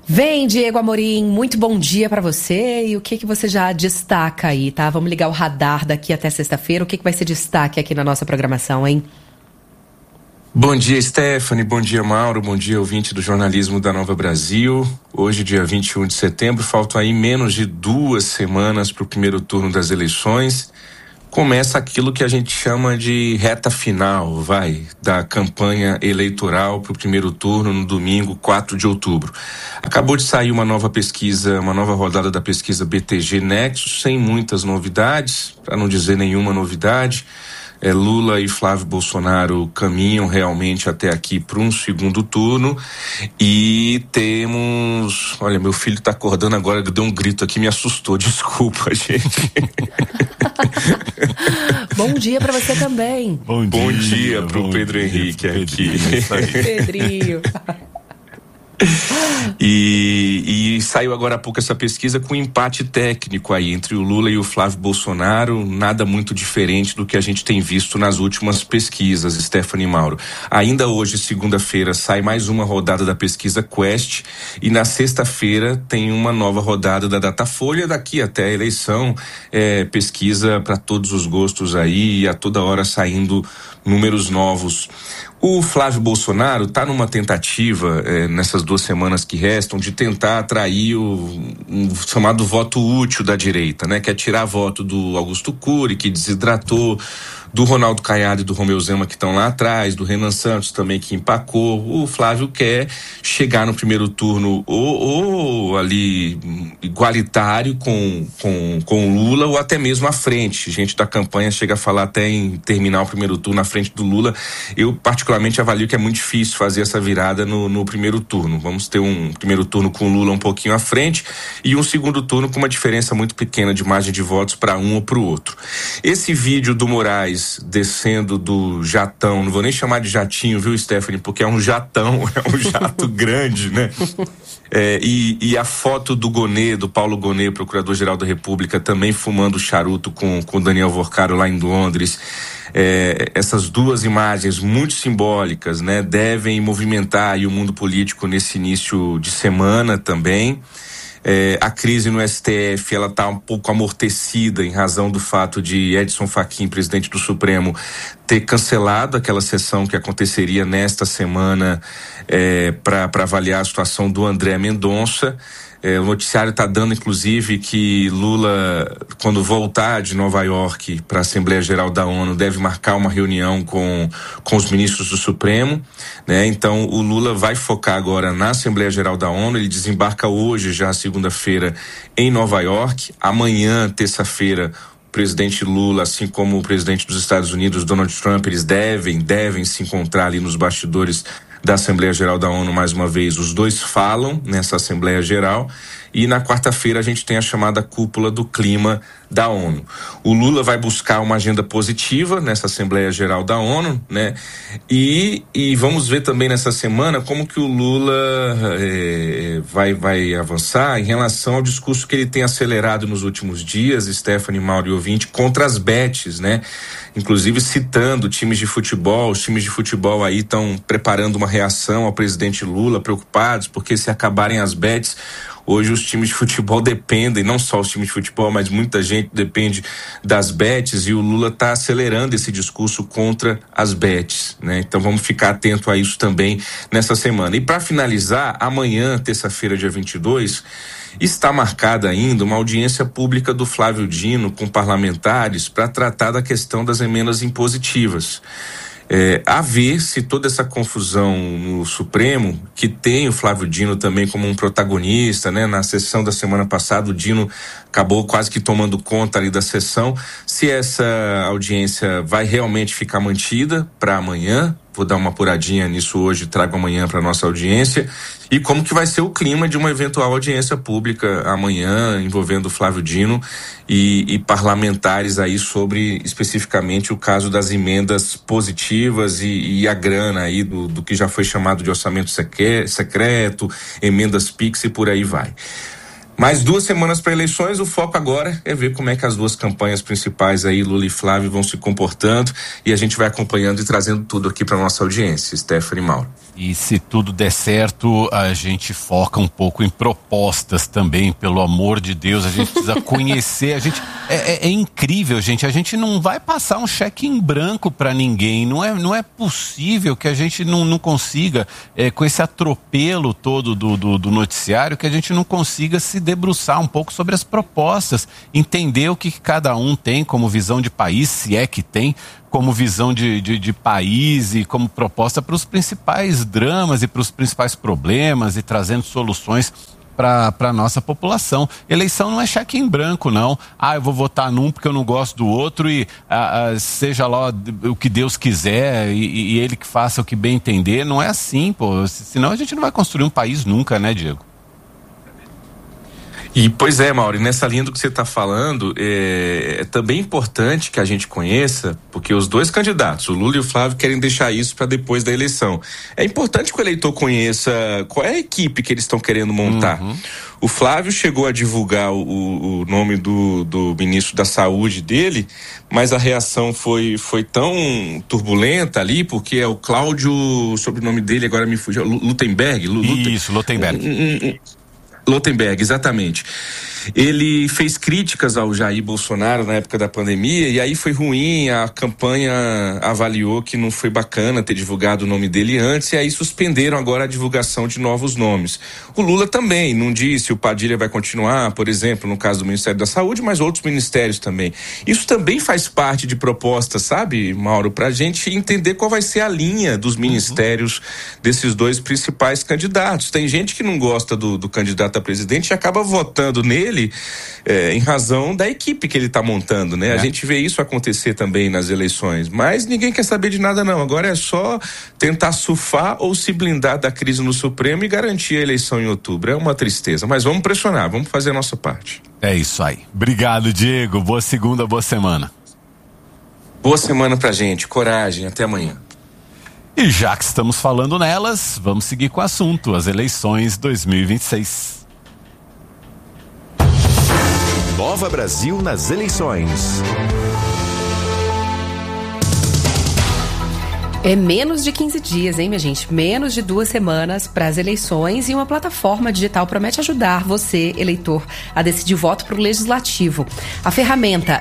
Vem, Diego Amorim, muito bom dia para você. E o que você já destaca aí, tá? Vamos ligar o radar daqui até sexta-feira. O que vai ser destaque aqui na nossa programação, hein? Bom dia, Stephanie. Bom dia, Mauro. Bom dia, ouvinte do jornalismo da Nova Brasil. Hoje, dia 21 de setembro, faltam aí menos de 2 semanas para o primeiro turno das eleições. Começa aquilo que a gente chama de reta final, da campanha eleitoral para o primeiro turno no domingo, 4 de outubro. Acabou de sair uma nova pesquisa, uma nova rodada da pesquisa BTG Nexus, sem muitas novidades, para não dizer nenhuma novidade. Lula e Flávio Bolsonaro caminham realmente até aqui para um segundo turno e temos... Olha, meu filho está acordando agora, deu um grito aqui, me assustou, desculpa, gente. Bom dia para você também. Bom dia pro Pedro Henrique aqui. Pedrinho. E saiu agora há pouco essa pesquisa com um empate técnico aí entre o Lula e o Flávio Bolsonaro, nada muito diferente do que a gente tem visto nas últimas pesquisas, Stephanie Mauro. Ainda hoje, segunda-feira, sai mais uma rodada da pesquisa Quest e na sexta-feira tem uma nova rodada da Datafolha. Daqui até a eleição, pesquisa para todos os gostos aí e a toda hora saindo números novos. O Flávio Bolsonaro está numa tentativa, nessas 2 semanas que restam, de tentar atrair um chamado voto útil da direita, né? Que é tirar voto do Augusto Cury, que desidratou, do Ronaldo Caiado e do Romeu Zema, que estão lá atrás, do Renan Santos também, que empacou. O Flávio quer chegar no primeiro turno ou ali igualitário com o Lula, ou até mesmo à frente. Gente da campanha chega a falar até em terminar o primeiro turno à frente do Lula. Eu particularmente avalio que é muito difícil fazer essa virada no primeiro turno. Vamos ter um primeiro turno com o Lula um pouquinho à frente e um segundo turno com uma diferença muito pequena de margem de votos para um ou para o outro. Esse vídeo do Moraes descendo do jatão, não vou nem chamar de jatinho, viu, Stephanie, porque é um jatão, é um jato grande, né? E a foto do Gonê, do Paulo Gonê, procurador-geral da República, também fumando charuto com o Daniel Vorcaro lá em Londres. Essas 2 imagens muito simbólicas, né, devem movimentar aí o mundo político nesse início de semana também. A crise no STF, ela está um pouco amortecida em razão do fato de Edson Fachin, presidente do Supremo, ter cancelado aquela sessão que aconteceria nesta semana para avaliar a situação do André Mendonça. O noticiário está dando, inclusive, que Lula, quando voltar de Nova York para a Assembleia Geral da ONU, deve marcar uma reunião com os ministros do Supremo, né? Então, o Lula vai focar agora na Assembleia Geral da ONU. Ele desembarca hoje, já segunda-feira, em Nova York. Amanhã, terça-feira, o presidente Lula, assim como o presidente dos Estados Unidos, Donald Trump, eles devem se encontrar ali nos bastidores da Assembleia Geral da ONU mais uma vez. Os dois falam nessa Assembleia Geral e na quarta-feira a gente tem a chamada Cúpula do Clima da ONU. O Lula vai buscar uma agenda positiva nessa Assembleia Geral da ONU, né? E vamos ver também nessa semana como que o Lula vai avançar em relação ao discurso que ele tem acelerado nos últimos dias, Stephanie, Mauro e ouvinte, contra as bets, né? Inclusive citando times de futebol. Os times de futebol aí estão preparando uma reação ao presidente Lula, preocupados, porque se acabarem as bets, hoje os times de futebol dependem, não só os times de futebol, mas muita gente depende das bets, e o Lula está acelerando esse discurso contra as bets, né? Então vamos ficar atento a isso também nessa semana. E para finalizar, amanhã, terça-feira, dia 22, está marcada ainda uma audiência pública do Flávio Dino com parlamentares para tratar da questão das emendas impositivas. A ver se toda essa confusão no Supremo, que tem o Flávio Dino também como um protagonista, né? Na sessão da semana passada, o Dino acabou quase que tomando conta ali da sessão, se essa audiência vai realmente ficar mantida para amanhã. Vou dar uma apuradinha nisso hoje, trago amanhã para nossa audiência, e como que vai ser o clima de uma eventual audiência pública amanhã, envolvendo o Flávio Dino e parlamentares aí sobre especificamente o caso das emendas positivas e a grana aí do que já foi chamado de orçamento secreto, emendas PIX e por aí vai. Mais 2 semanas para eleições, o foco agora é ver como é que as 2 campanhas principais aí, Lula e Flávio, vão se comportando, e a gente vai acompanhando e trazendo tudo aqui para nossa audiência, Stephanie e Mauro. E se tudo der certo, a gente foca um pouco em propostas também, pelo amor de Deus, a gente precisa conhecer, a gente é incrível, gente, a gente não vai passar um cheque em branco para ninguém, não é possível que a gente não consiga, com esse atropelo todo do noticiário, que a gente não consiga se debruçar um pouco sobre as propostas, entender o que cada um tem como visão de país, se é que tem, como visão de país e como proposta para os principais dramas e para os principais problemas e trazendo soluções para a nossa população. Eleição não é cheque em branco, não. Eu vou votar num porque eu não gosto do outro e seja lá o que Deus quiser e ele que faça o que bem entender. Não é assim, pô. Senão a gente não vai construir um país nunca, né, Diego? E, pois é, Mauro, e nessa linha do que você está falando, é também importante que a gente conheça, porque os 2 candidatos, o Lula e o Flávio, querem deixar isso para depois da eleição. É importante que o eleitor conheça qual é a equipe que eles estão querendo montar. Uhum. O Flávio chegou a divulgar o nome do ministro da Saúde dele, mas a reação foi tão turbulenta ali, porque é o Cláudio, o sobrenome dele agora me fugiu, Luttenberg? Isso, Luttenberg. Luttenberg, exatamente. Ele fez críticas ao Jair Bolsonaro na época da pandemia e aí foi ruim, a campanha avaliou que não foi bacana ter divulgado o nome dele antes e aí suspenderam agora a divulgação de novos nomes. O Lula também não disse, o Padilha vai continuar, por exemplo, no caso do Ministério da Saúde, mas outros ministérios também. Isso também faz parte de propostas, sabe, Mauro, pra gente entender qual vai ser a linha dos ministérios desses 2 principais candidatos. Tem gente que não gosta do candidato a presidente e acaba votando nele em razão da equipe que ele está montando, né? A gente vê isso acontecer também nas eleições, mas ninguém quer saber de nada não, agora é só tentar surfar ou se blindar da crise no Supremo e garantir a eleição em outubro, é uma tristeza, mas vamos pressionar, vamos fazer a nossa parte. É isso aí, obrigado Diego, boa segunda, boa semana. Boa semana pra gente, coragem, até amanhã. E já que estamos falando nelas, vamos seguir com o assunto, as eleições 2026. Nova Brasil nas eleições. É menos de 15 dias, hein, minha gente? Menos de 2 semanas para as eleições e uma plataforma digital promete ajudar você, eleitor, a decidir voto para o Legislativo. A ferramenta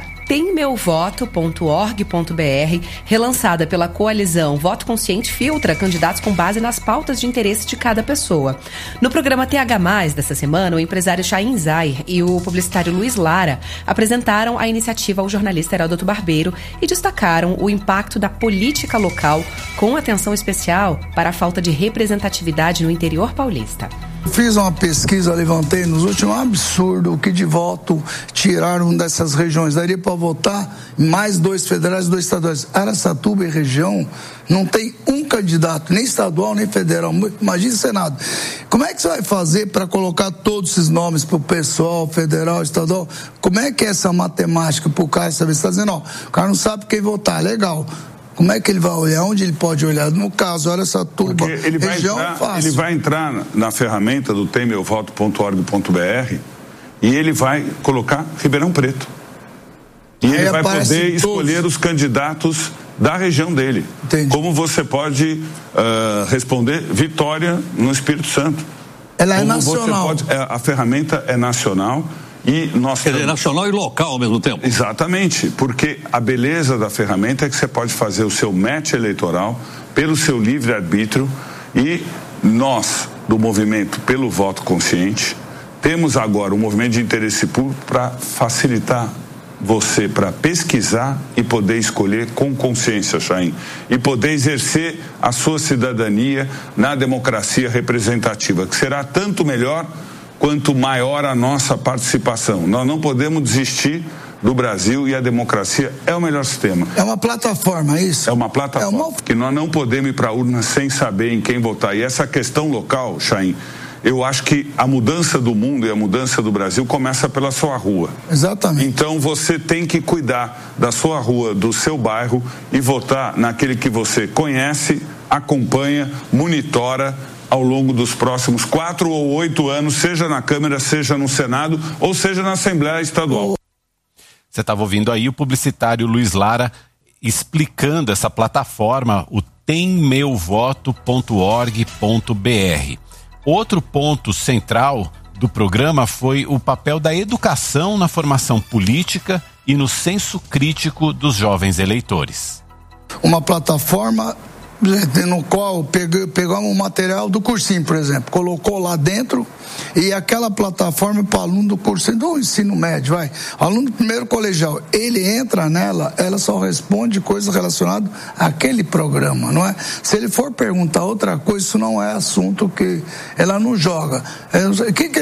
temmeuvoto.org.br, relançada pela coalizão Voto Consciente, filtra candidatos com base nas pautas de interesse de cada pessoa. No programa TH+, dessa semana, o empresário Chaim Zair e o publicitário Luiz Lara apresentaram a iniciativa ao jornalista Heródoto Barbeiro e destacaram o impacto da política local, com atenção especial para a falta de representatividade no interior paulista. Fiz uma pesquisa, levantei nos últimos, um absurdo o que de voto tiraram dessas regiões. Daria para votar mais 2 federais e 2 estaduais. Araçatuba e região não tem um candidato, nem estadual nem federal. Imagina o Senado. Como é que você vai fazer para colocar todos esses nomes para o pessoal, federal, estadual? Como é que é essa matemática para o cara saber? Você está dizendo, ó, o cara não sabe quem votar, legal. Como é que ele vai olhar? Onde ele pode olhar? No caso, Araçatuba, região, fácil. Ele vai entrar na ferramenta do temmeuvoto.org.br e ele vai colocar Ribeirão Preto. E ele vai poder escolher os candidatos da região dele. Entendi. Como você pode responder Vitória no Espírito Santo. Ela é nacional. A ferramenta é nacional. E nós é nacional e local ao mesmo tempo. Exatamente, porque a beleza da ferramenta é que você pode fazer o seu match eleitoral pelo seu livre-arbítrio e nós, do movimento pelo voto consciente, temos agora um movimento de interesse público para facilitar você para pesquisar e poder escolher com consciência, Chaim, e poder exercer a sua cidadania na democracia representativa, que será tanto melhor quanto maior a nossa participação. Nós não podemos desistir do Brasil e a democracia é o melhor sistema. É uma plataforma, é isso? É uma plataforma que nós não podemos ir para a urna sem saber em quem votar. E essa questão local, Chaim, eu acho que a mudança do mundo e a mudança do Brasil começa pela sua rua. Exatamente. Então você tem que cuidar da sua rua, do seu bairro e votar naquele que você conhece, acompanha, monitora ao longo dos próximos 4 ou 8 anos, seja na Câmara, seja no Senado, ou seja na Assembleia Estadual. Você estava ouvindo aí o publicitário Luiz Lara explicando essa plataforma, o temmeuvoto.org.br. Outro ponto central do programa foi o papel da educação na formação política e no senso crítico dos jovens eleitores. Uma plataforma no qual pegamos o material do cursinho, por exemplo, colocou lá dentro, e aquela plataforma para o aluno do cursinho, do ensino médio, aluno do primeiro colegial, ele entra nela, ela só responde coisas relacionadas àquele programa, não é? Se ele for perguntar outra coisa, isso não é assunto que ela não joga. O que